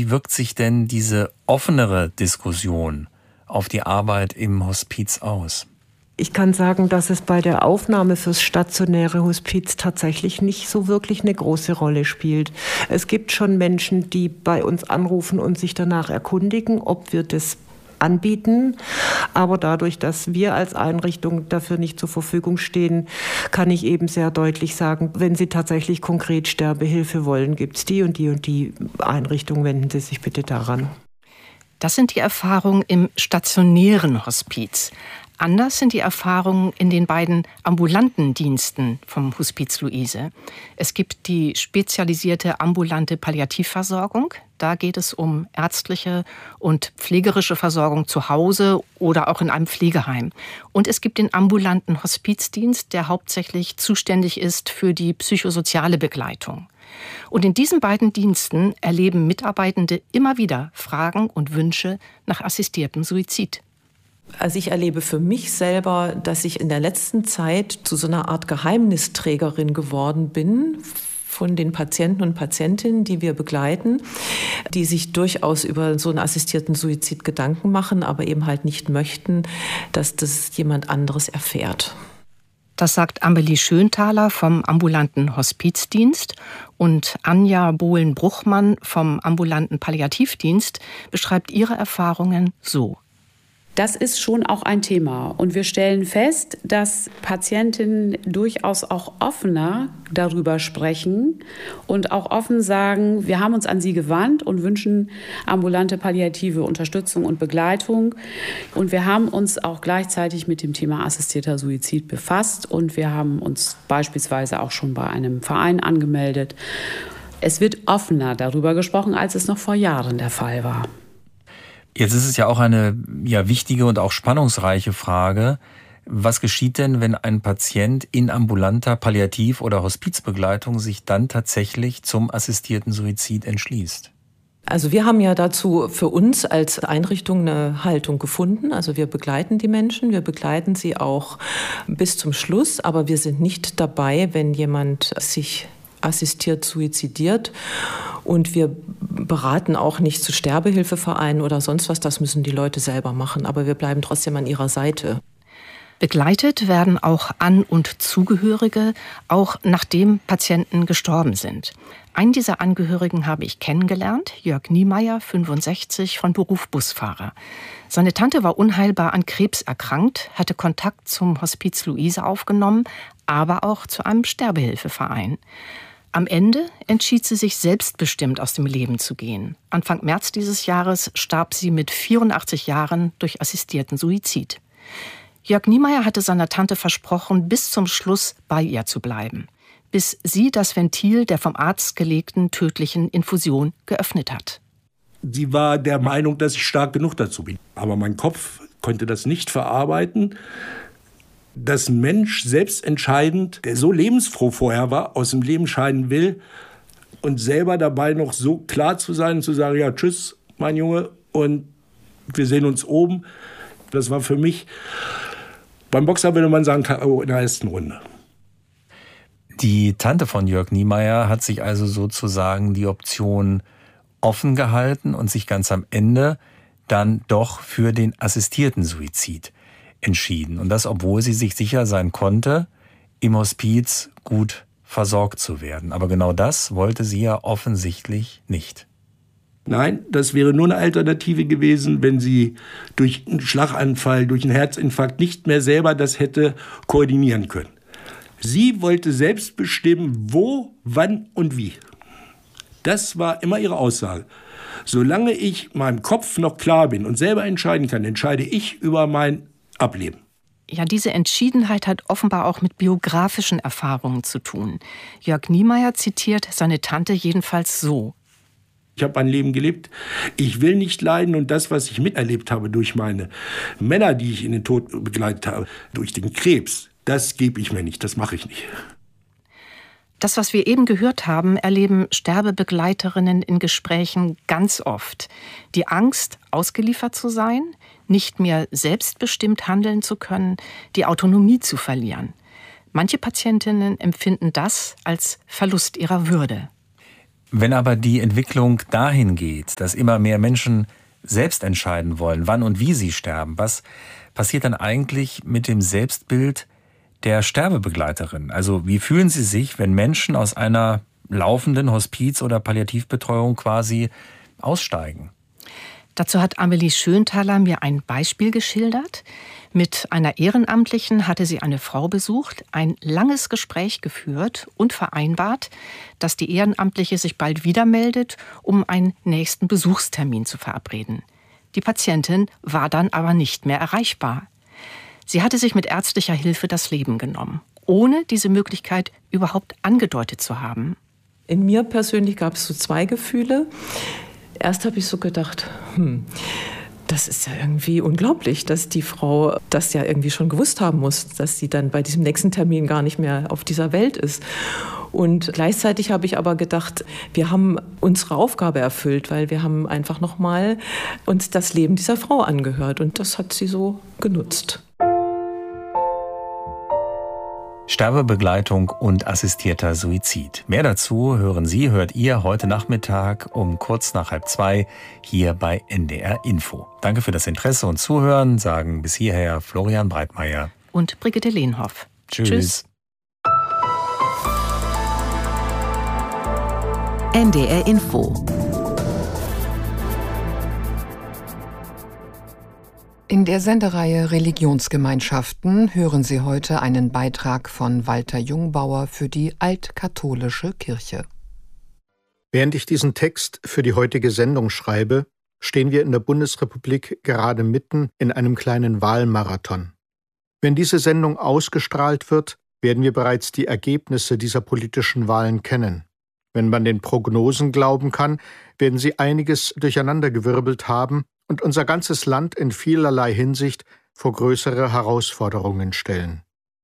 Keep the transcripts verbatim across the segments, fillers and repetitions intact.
wie wirkt sich denn diese offenere Diskussion auf die Arbeit im Hospiz aus? Ich kann sagen, dass es bei der Aufnahme fürs stationäre Hospiz tatsächlich nicht so wirklich eine große Rolle spielt. Es gibt schon Menschen, die bei uns anrufen und sich danach erkundigen, ob wir das anbieten. Aber dadurch, dass wir als Einrichtung dafür nicht zur Verfügung stehen, kann ich eben sehr deutlich sagen, wenn Sie tatsächlich konkret Sterbehilfe wollen, gibt es die und die und die Einrichtung, wenden Sie sich bitte daran. Das sind die Erfahrungen im stationären Hospiz. Anders sind die Erfahrungen in den beiden ambulanten Diensten vom Hospiz Luise. Es gibt die spezialisierte ambulante Palliativversorgung. Da geht es um ärztliche und pflegerische Versorgung zu Hause oder auch in einem Pflegeheim. Und es gibt den ambulanten Hospizdienst, der hauptsächlich zuständig ist für die psychosoziale Begleitung. Und in diesen beiden Diensten erleben Mitarbeitende immer wieder Fragen und Wünsche nach assistiertem Suizid. Also ich erlebe für mich selber, dass ich in der letzten Zeit zu so einer Art Geheimnisträgerin geworden bin von den Patienten und Patientinnen, die wir begleiten, die sich durchaus über so einen assistierten Suizid Gedanken machen, aber eben halt nicht möchten, dass das jemand anderes erfährt. Das sagt Amelie Schönthaler vom ambulanten Hospizdienst und Anja Bohlen-Bruchmann vom ambulanten Palliativdienst beschreibt ihre Erfahrungen so. Das ist schon auch ein Thema. Und wir stellen fest, dass Patientinnen durchaus auch offener darüber sprechen und auch offen sagen, wir haben uns an sie gewandt und wünschen ambulante palliative Unterstützung und Begleitung. Und wir haben uns auch gleichzeitig mit dem Thema assistierter Suizid befasst. Und wir haben uns beispielsweise auch schon bei einem Verein angemeldet. Es wird offener darüber gesprochen, als es noch vor Jahren der Fall war. Jetzt ist es ja auch eine ja, wichtige und auch spannungsreiche Frage. Was geschieht denn, wenn ein Patient in ambulanter Palliativ- oder Hospizbegleitung sich dann tatsächlich zum assistierten Suizid entschließt? Also wir haben ja dazu für uns als Einrichtung eine Haltung gefunden. Also wir begleiten die Menschen, wir begleiten sie auch bis zum Schluss, aber wir sind nicht dabei, wenn jemand sich assistiert suizidiert. Und wir beraten auch nicht zu Sterbehilfevereinen oder sonst was. Das müssen die Leute selber machen. Aber wir bleiben trotzdem an ihrer Seite. Begleitet werden auch An- und Zugehörige, auch nachdem Patienten gestorben sind. Einen dieser Angehörigen habe ich kennengelernt, Jörg Niemeyer, fünfundsechzig, von Beruf Busfahrer. Seine Tante war unheilbar an Krebs erkrankt, hatte Kontakt zum Hospiz Luise aufgenommen, aber auch zu einem Sterbehilfeverein. Am Ende entschied sie sich selbstbestimmt aus dem Leben zu gehen. Anfang März dieses Jahres starb sie mit vierundachtzig Jahren durch assistierten Suizid. Jörg Niemeyer hatte seiner Tante versprochen, bis zum Schluss bei ihr zu bleiben, bis sie das Ventil der vom Arzt gelegten tödlichen Infusion geöffnet hat. Sie war der Meinung, dass ich stark genug dazu bin. Aber mein Kopf konnte das nicht verarbeiten, dass ein Mensch selbstentscheidend, der so lebensfroh vorher war, aus dem Leben scheiden will und selber dabei noch so klar zu sein und zu sagen, ja, tschüss, mein Junge, und wir sehen uns oben. Das war für mich, beim Boxer würde man sagen, K O in der ersten Runde. Die Tante von Jörg Niemeyer hat sich also sozusagen die Option offen gehalten und sich ganz am Ende dann doch für den assistierten Suizid entschieden. Und das, obwohl sie sich sicher sein konnte, im Hospiz gut versorgt zu werden. Aber genau das wollte sie ja offensichtlich nicht. Nein, das wäre nur eine Alternative gewesen, wenn sie durch einen Schlaganfall, durch einen Herzinfarkt nicht mehr selber das hätte koordinieren können. Sie wollte selbst bestimmen, wo, wann und wie. Das war immer ihre Aussage. Solange ich meinem Kopf noch klar bin und selber entscheiden kann, entscheide ich über mein Ableben. Ja, diese Entschiedenheit hat offenbar auch mit biografischen Erfahrungen zu tun. Jörg Niemeyer zitiert seine Tante jedenfalls so. Ich habe ein Leben gelebt. Ich will nicht leiden, und das, was ich miterlebt habe durch meine Männer, die ich in den Tod begleitet habe, durch den Krebs, das gebe ich mir nicht, das mache ich nicht. Das, was wir eben gehört haben, erleben Sterbebegleiterinnen in Gesprächen ganz oft. Die Angst, ausgeliefert zu sein, nicht mehr selbstbestimmt handeln zu können, die Autonomie zu verlieren. Manche Patientinnen empfinden das als Verlust ihrer Würde. Wenn aber die Entwicklung dahin geht, dass immer mehr Menschen selbst entscheiden wollen, wann und wie sie sterben, was passiert dann eigentlich mit dem Selbstbild der Sterbebegleiterin? Also wie fühlen Sie sich, wenn Menschen aus einer laufenden Hospiz- oder Palliativbetreuung quasi aussteigen? Dazu hat Amelie Schönthaler mir ein Beispiel geschildert. Mit einer Ehrenamtlichen hatte sie eine Frau besucht, ein langes Gespräch geführt und vereinbart, dass die Ehrenamtliche sich bald wieder meldet, um einen nächsten Besuchstermin zu verabreden. Die Patientin war dann aber nicht mehr erreichbar. Sie hatte sich mit ärztlicher Hilfe das Leben genommen, ohne diese Möglichkeit überhaupt angedeutet zu haben. In mir persönlich gab es so zwei Gefühle. Erst habe ich so gedacht, hm, das ist ja irgendwie unglaublich, dass die Frau das ja irgendwie schon gewusst haben muss, dass sie dann bei diesem nächsten Termin gar nicht mehr auf dieser Welt ist. Und gleichzeitig habe ich aber gedacht, wir haben unsere Aufgabe erfüllt, weil wir haben einfach nochmal uns das Leben dieser Frau angehört. Und das hat sie so genutzt. Sterbebegleitung und assistierter Suizid. Mehr dazu hören Sie, hört ihr heute Nachmittag um kurz nach halb zwei hier bei N D R Info. Danke für das Interesse und Zuhören, sagen bis hierher Florian Breitmeier und Brigitte Lehnhoff. Tschüss. Tschüss. N D R Info. In der Sendereihe Religionsgemeinschaften hören Sie heute einen Beitrag von Walter Jungbauer für die Altkatholische Kirche. Während ich diesen Text für die heutige Sendung schreibe, stehen wir in der Bundesrepublik gerade mitten in einem kleinen Wahlmarathon. Wenn diese Sendung ausgestrahlt wird, werden wir bereits die Ergebnisse dieser politischen Wahlen kennen. Wenn man den Prognosen glauben kann, werden sie einiges durcheinandergewirbelt haben und unser ganzes Land in vielerlei Hinsicht vor größere Herausforderungen stellen.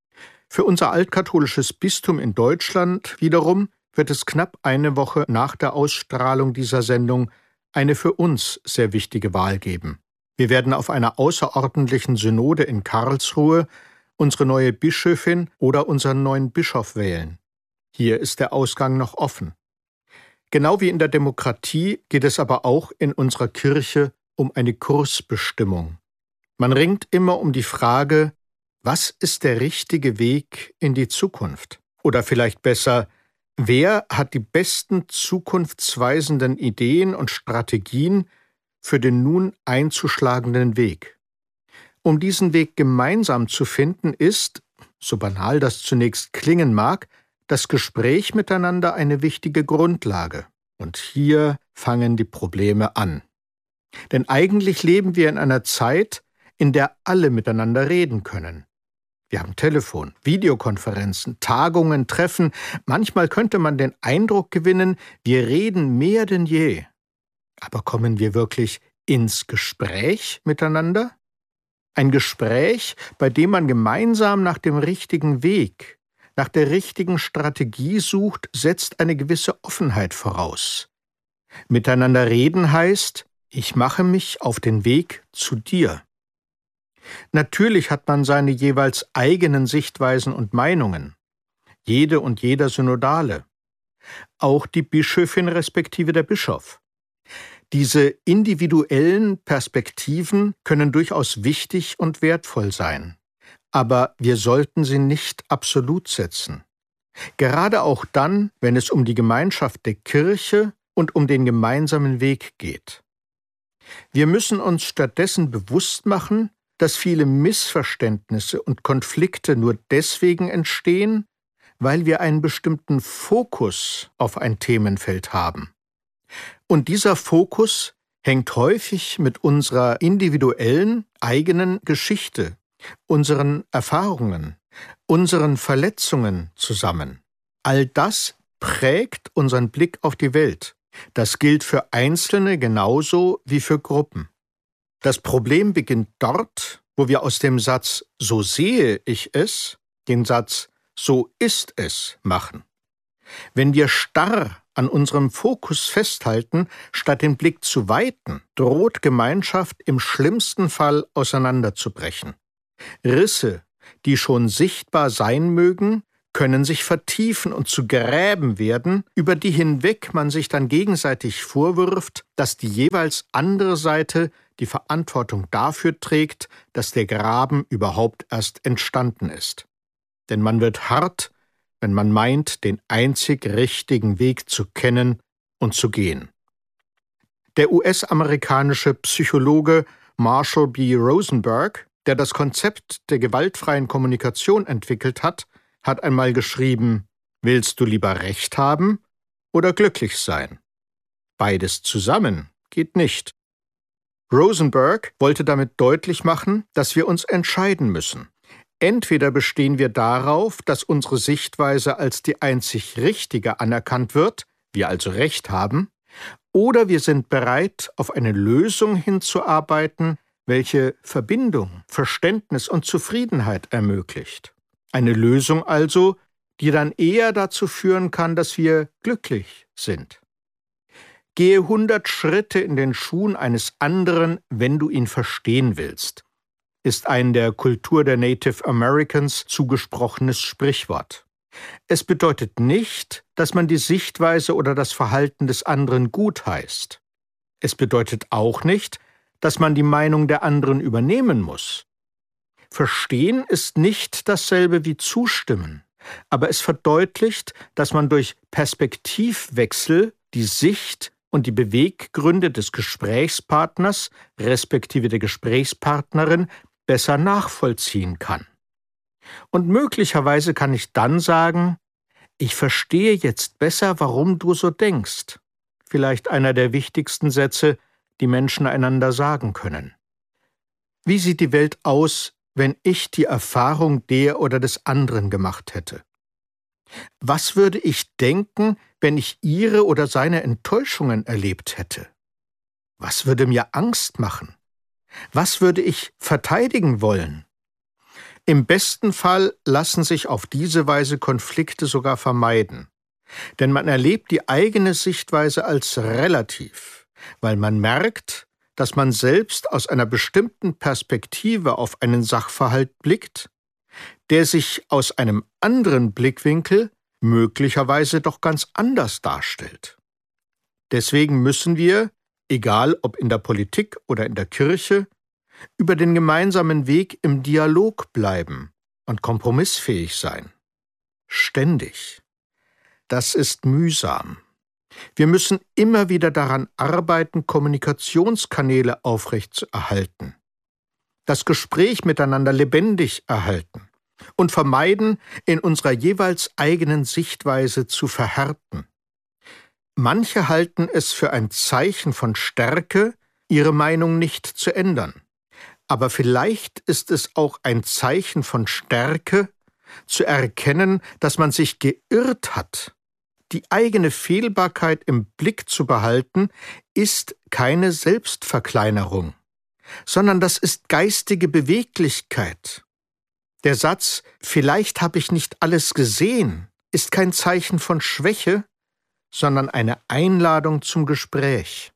Für unser altkatholisches Bistum in Deutschland wiederum wird es knapp eine Woche nach der Ausstrahlung dieser Sendung eine für uns sehr wichtige Wahl geben. Wir werden auf einer außerordentlichen Synode in Karlsruhe unsere neue Bischöfin oder unseren neuen Bischof wählen. Hier ist der Ausgang noch offen. Genau wie in der Demokratie geht es aber auch in unserer Kirche um eine Kursbestimmung. Man ringt immer um die Frage, was ist der richtige Weg in die Zukunft? Oder vielleicht besser, wer hat die besten zukunftsweisenden Ideen und Strategien für den nun einzuschlagenden Weg? Um diesen Weg gemeinsam zu finden, ist, so banal das zunächst klingen mag, das Gespräch miteinander eine wichtige Grundlage. Und hier fangen die Probleme an. Denn eigentlich leben wir in einer Zeit, in der alle miteinander reden können. Wir haben Telefon, Videokonferenzen, Tagungen, Treffen. Manchmal könnte man den Eindruck gewinnen, wir reden mehr denn je. Aber kommen wir wirklich ins Gespräch miteinander? Ein Gespräch, bei dem man gemeinsam nach dem richtigen Weg, nach der richtigen Strategie sucht, setzt eine gewisse Offenheit voraus. Miteinander reden heißt, ich mache mich auf den Weg zu dir. Natürlich hat man seine jeweils eigenen Sichtweisen und Meinungen. Jede und jeder Synodale. Auch die Bischöfin respektive der Bischof. Diese individuellen Perspektiven können durchaus wichtig und wertvoll sein. Aber wir sollten sie nicht absolut setzen. Gerade auch dann, wenn es um die Gemeinschaft der Kirche und um den gemeinsamen Weg geht. Wir müssen uns stattdessen bewusst machen, dass viele Missverständnisse und Konflikte nur deswegen entstehen, weil wir einen bestimmten Fokus auf ein Themenfeld haben. Und dieser Fokus hängt häufig mit unserer individuellen, eigenen Geschichte, unseren Erfahrungen, unseren Verletzungen zusammen. All das prägt unseren Blick auf die Welt. Das gilt für Einzelne genauso wie für Gruppen. Das Problem beginnt dort, wo wir aus dem Satz »so sehe ich es« den Satz »so ist es« machen. Wenn wir starr an unserem Fokus festhalten, statt den Blick zu weiten, droht Gemeinschaft im schlimmsten Fall auseinanderzubrechen. Risse, die schon sichtbar sein mögen, können sich vertiefen und zu Gräben werden, über die hinweg man sich dann gegenseitig vorwirft, dass die jeweils andere Seite die Verantwortung dafür trägt, dass der Graben überhaupt erst entstanden ist. Denn man wird hart, wenn man meint, den einzig richtigen Weg zu kennen und zu gehen. Der U S-amerikanische Psychologe Marshall B. Rosenberg, der das Konzept der gewaltfreien Kommunikation entwickelt hat, hat einmal geschrieben: Willst du lieber Recht haben oder glücklich sein? Beides zusammen geht nicht. Rosenberg wollte damit deutlich machen, dass wir uns entscheiden müssen. Entweder bestehen wir darauf, dass unsere Sichtweise als die einzig richtige anerkannt wird, wir also Recht haben, oder wir sind bereit, auf eine Lösung hinzuarbeiten, welche Verbindung, Verständnis und Zufriedenheit ermöglicht. Eine Lösung also, die dann eher dazu führen kann, dass wir glücklich sind. Gehe hundert Schritte in den Schuhen eines anderen, wenn du ihn verstehen willst, ist ein der Kultur der Native Americans zugesprochenes Sprichwort. Es bedeutet nicht, dass man die Sichtweise oder das Verhalten des anderen gutheißt. Es bedeutet auch nicht, dass man die Meinung der anderen übernehmen muss. Verstehen ist nicht dasselbe wie zustimmen, aber es verdeutlicht, dass man durch Perspektivwechsel die Sicht und die Beweggründe des Gesprächspartners respektive der Gesprächspartnerin besser nachvollziehen kann. Und möglicherweise kann ich dann sagen: Ich verstehe jetzt besser, warum du so denkst. Vielleicht einer der wichtigsten Sätze, die Menschen einander sagen können. Wie sieht die Welt aus, wenn ich die Erfahrung der oder des anderen gemacht hätte? Was würde ich denken, wenn ich ihre oder seine Enttäuschungen erlebt hätte? Was würde mir Angst machen? Was würde ich verteidigen wollen? Im besten Fall lassen sich auf diese Weise Konflikte sogar vermeiden. Denn man erlebt die eigene Sichtweise als relativ, weil man merkt, dass man selbst aus einer bestimmten Perspektive auf einen Sachverhalt blickt, der sich aus einem anderen Blickwinkel möglicherweise doch ganz anders darstellt. Deswegen müssen wir, egal ob in der Politik oder in der Kirche, über den gemeinsamen Weg im Dialog bleiben und kompromissfähig sein. Ständig. Das ist mühsam. Wir müssen immer wieder daran arbeiten, Kommunikationskanäle aufrechtzuerhalten, das Gespräch miteinander lebendig erhalten und vermeiden, in unserer jeweils eigenen Sichtweise zu verhärten. Manche halten es für ein Zeichen von Stärke, ihre Meinung nicht zu ändern. Aber vielleicht ist es auch ein Zeichen von Stärke, zu erkennen, dass man sich geirrt hat. Die eigene Fehlbarkeit im Blick zu behalten, ist keine Selbstverkleinerung, sondern das ist geistige Beweglichkeit. Der Satz, vielleicht habe ich nicht alles gesehen, ist kein Zeichen von Schwäche, sondern eine Einladung zum Gespräch.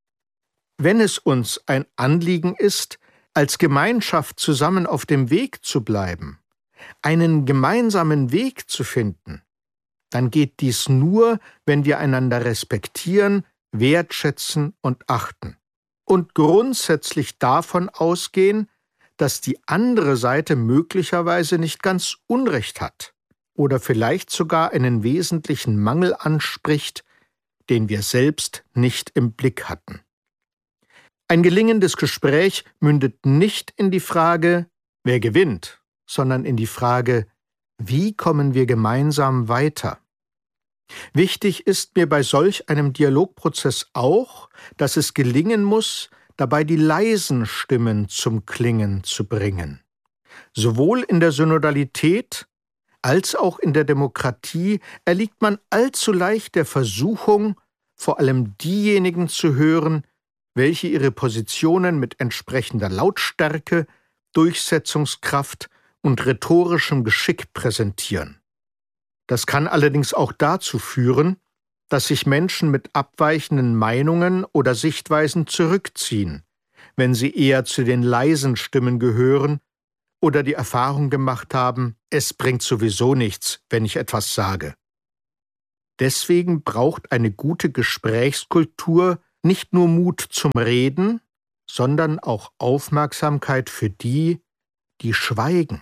Wenn es uns ein Anliegen ist, als Gemeinschaft zusammen auf dem Weg zu bleiben, einen gemeinsamen Weg zu finden, dann geht dies nur, wenn wir einander respektieren, wertschätzen und achten und grundsätzlich davon ausgehen, dass die andere Seite möglicherweise nicht ganz Unrecht hat oder vielleicht sogar einen wesentlichen Mangel anspricht, den wir selbst nicht im Blick hatten. Ein gelingendes Gespräch mündet nicht in die Frage, wer gewinnt, sondern in die Frage, wie kommen wir gemeinsam weiter? Wichtig ist mir bei solch einem Dialogprozess auch, dass es gelingen muss, dabei die leisen Stimmen zum Klingen zu bringen. Sowohl in der Synodalität als auch in der Demokratie erliegt man allzu leicht der Versuchung, vor allem diejenigen zu hören, welche ihre Positionen mit entsprechender Lautstärke, Durchsetzungskraft und rhetorischem Geschick präsentieren. Das kann allerdings auch dazu führen, dass sich Menschen mit abweichenden Meinungen oder Sichtweisen zurückziehen, wenn sie eher zu den leisen Stimmen gehören oder die Erfahrung gemacht haben, es bringt sowieso nichts, wenn ich etwas sage. Deswegen braucht eine gute Gesprächskultur nicht nur Mut zum Reden, sondern auch Aufmerksamkeit für die, die schweigen.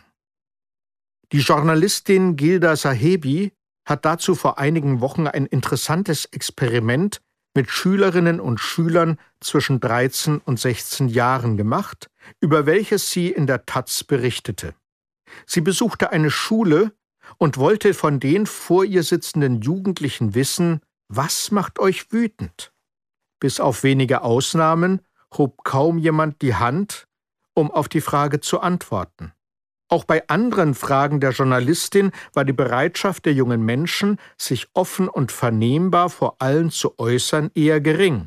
Die Journalistin Gilda Sahebi hat dazu vor einigen Wochen ein interessantes Experiment mit Schülerinnen und Schülern zwischen dreizehn und sechzehn Jahren gemacht, über welches sie in der Taz berichtete. Sie besuchte eine Schule und wollte von den vor ihr sitzenden Jugendlichen wissen, was macht euch wütend? Bis auf wenige Ausnahmen hob kaum jemand die Hand, um auf die Frage zu antworten. Auch bei anderen Fragen der Journalistin war die Bereitschaft der jungen Menschen, sich offen und vernehmbar vor allen zu äußern, eher gering.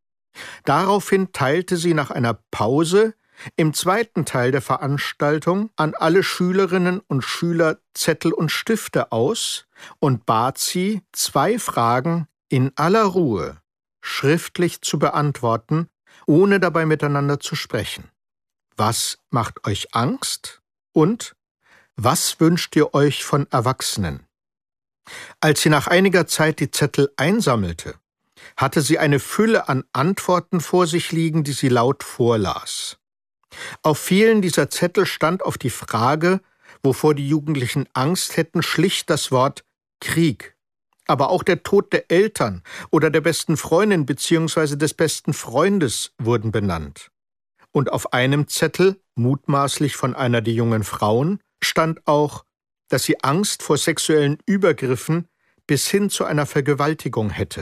Daraufhin teilte sie nach einer Pause im zweiten Teil der Veranstaltung an alle Schülerinnen und Schüler Zettel und Stifte aus und bat sie, zwei Fragen in aller Ruhe schriftlich zu beantworten, ohne dabei miteinander zu sprechen. Was macht euch Angst? Und was wünscht ihr euch von Erwachsenen? Als sie nach einiger Zeit die Zettel einsammelte, hatte sie eine Fülle an Antworten vor sich liegen, die sie laut vorlas. Auf vielen dieser Zettel stand auf die Frage, wovor die Jugendlichen Angst hätten, schlicht das Wort Krieg. Aber auch der Tod der Eltern oder der besten Freundin bzw. des besten Freundes wurden benannt. Und auf einem Zettel, mutmaßlich von einer der jungen Frauen, stand auch, dass sie Angst vor sexuellen Übergriffen bis hin zu einer Vergewaltigung hätte.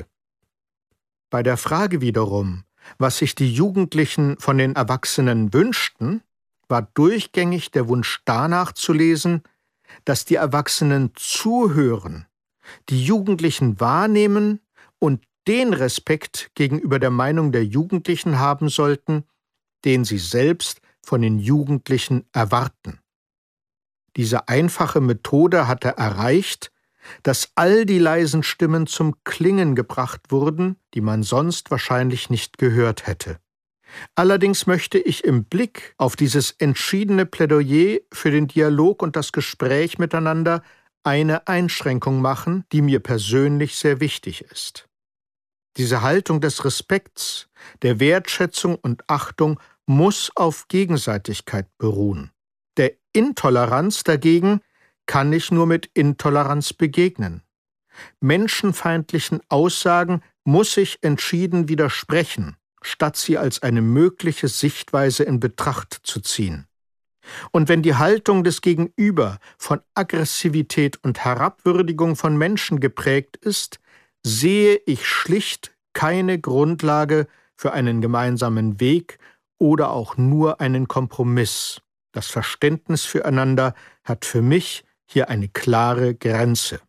Bei der Frage wiederum, was sich die Jugendlichen von den Erwachsenen wünschten, war durchgängig der Wunsch danach zu lesen, dass die Erwachsenen zuhören, die Jugendlichen wahrnehmen und den Respekt gegenüber der Meinung der Jugendlichen haben sollten, den sie selbst von den Jugendlichen erwarten. Diese einfache Methode hatte erreicht, dass all die leisen Stimmen zum Klingen gebracht wurden, die man sonst wahrscheinlich nicht gehört hätte. Allerdings möchte ich im Blick auf dieses entschiedene Plädoyer für den Dialog und das Gespräch miteinander eine Einschränkung machen, die mir persönlich sehr wichtig ist. Diese Haltung des Respekts, der Wertschätzung und Achtung muss auf Gegenseitigkeit beruhen. Der Intoleranz dagegen kann ich nur mit Intoleranz begegnen. Menschenfeindlichen Aussagen muss ich entschieden widersprechen, statt sie als eine mögliche Sichtweise in Betracht zu ziehen. Und wenn die Haltung des Gegenüber von Aggressivität und Herabwürdigung von Menschen geprägt ist, sehe ich schlicht keine Grundlage für einen gemeinsamen Weg oder auch nur einen Kompromiss. Das Verständnis füreinander hat für mich hier eine klare Grenze.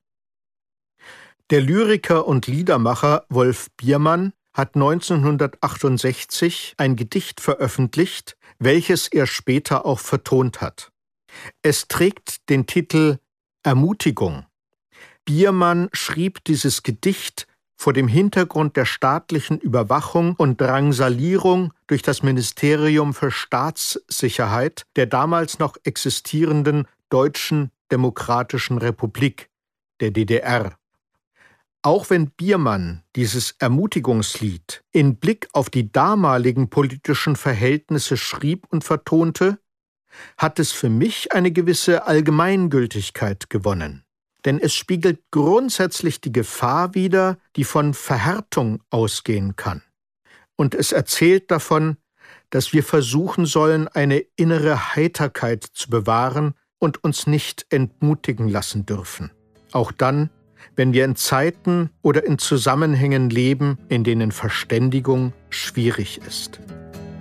Der Lyriker und Liedermacher Wolf Biermann hat neunzehnhundertachtundsechzig ein Gedicht veröffentlicht, welches er später auch vertont hat. Es trägt den Titel Ermutigung. Biermann schrieb dieses Gedicht vor dem Hintergrund der staatlichen Überwachung und Drangsalierung durch das Ministerium für Staatssicherheit der damals noch existierenden Deutschen Demokratischen Republik, der D D R. Auch wenn Biermann dieses Ermutigungslied in Blick auf die damaligen politischen Verhältnisse schrieb und vertonte, hat es für mich eine gewisse Allgemeingültigkeit gewonnen. Denn es spiegelt grundsätzlich die Gefahr wider, die von Verhärtung ausgehen kann. Und es erzählt davon, dass wir versuchen sollen, eine innere Heiterkeit zu bewahren und uns nicht entmutigen lassen dürfen. Auch dann, wenn wir in Zeiten oder in Zusammenhängen leben, in denen Verständigung schwierig ist.